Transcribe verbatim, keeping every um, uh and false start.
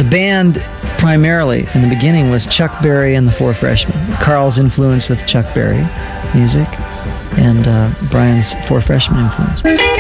the band primarily in the beginning was Chuck Berry and the Four Freshmen. Carl's influence with Chuck Berry music and uh, Brian's Four Freshmen influence.